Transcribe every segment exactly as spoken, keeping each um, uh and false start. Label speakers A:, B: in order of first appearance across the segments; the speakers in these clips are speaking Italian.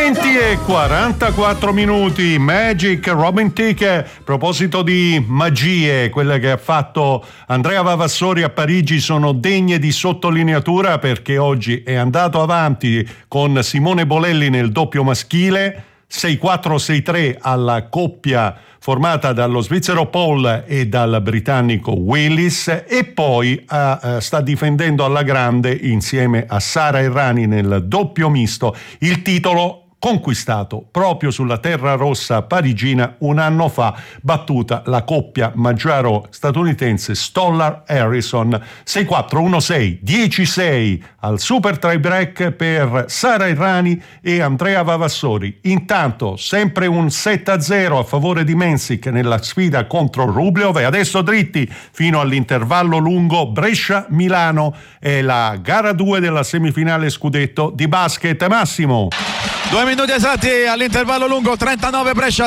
A: venti e quarantaquattro minuti. Magic Robin Thicke. A proposito di magie, quelle che ha fatto Andrea Vavassori a Parigi sono degne di sottolineatura, perché oggi è andato avanti con Simone Bolelli nel doppio maschile, sei quattro sei tre alla coppia formata dallo svizzero Paul e dal britannico Willis, e poi uh, sta difendendo alla grande insieme a Sara Errani nel doppio misto il titolo conquistato proprio sulla terra rossa parigina un anno fa, battuta la coppia maggiaro-statunitense Stoller-Harrison sei quattro uno sei dieci sei al super tie break per Sara Errani e Andrea Vavassori. Intanto sempre un sette a zero a favore di Mensik nella sfida contro Rublev, e adesso dritti fino all'intervallo lungo. Brescia-Milano è la gara due della semifinale scudetto di basket. Massimo.
B: Due minuti esatti all'intervallo lungo, trentanove Brescia,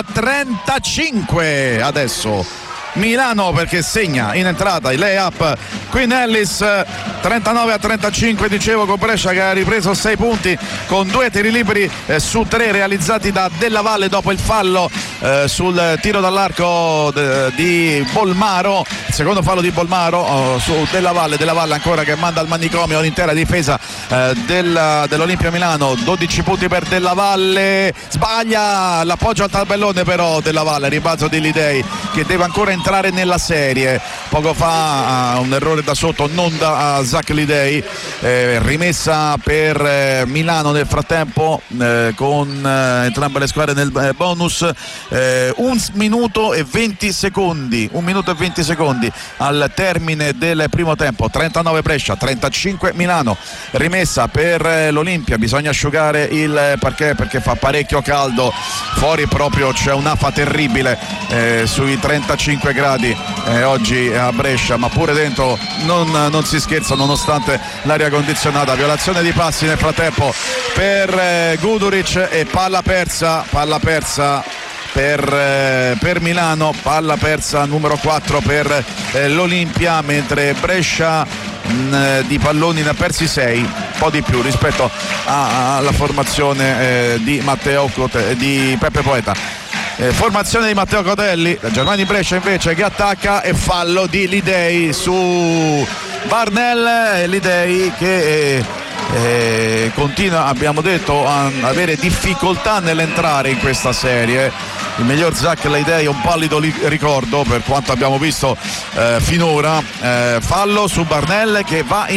B: trentacinque adesso Milano, perché segna in entrata il lay-up Queen Ellis. Trentanove a trentacinque, dicevo, con Brescia che ha ripreso sei punti con due tiri liberi eh, su tre realizzati da Della Valle dopo il fallo eh, sul tiro dall'arco de, di Bolmaro, il secondo fallo di Bolmaro oh, su Della Valle. Della Valle ancora che manda al manicomio l'intera difesa eh, del, dell'Olimpia Milano. Dodici punti per Della Valle, sbaglia l'appoggio al tabellone però Della Valle, ribalzo di Lidei che deve ancora entrare nella serie. Poco fa uh, un errore da sotto, non da uh, Zach Lidei, eh, rimessa per eh, Milano nel frattempo eh, con eh, entrambe le squadre nel eh, bonus. eh, un minuto e venti secondi un minuto e venti secondi al termine del primo tempo. Trentanove Brescia, trentacinque Milano. Rimessa per eh, l'Olimpia, bisogna asciugare il parquet perché fa parecchio caldo fuori, proprio c'è un'afa terribile eh, sui trentacinque gradi eh, oggi a Brescia, ma pure dentro non, non si scherza nonostante l'aria condizionata. Violazione di passi nel frattempo per eh, Guduric e palla persa palla persa per, eh, per Milano, palla persa numero quattro per eh, l'Olimpia, mentre Brescia mh, di palloni ne ha persi sei, un po' di più rispetto a, a, alla formazione eh, di Matteo Cote, di Peppe Poeta. Eh, formazione di Matteo Cotelli, la Germania di Brescia invece che attacca, e fallo di Lidei su Barnell. Lidei che eh, eh, continua, abbiamo detto, a avere difficoltà nell'entrare in questa serie. Il miglior Zach Lidei è un pallido li- ricordo per quanto abbiamo visto eh, finora. Eh, fallo su Barnell che va in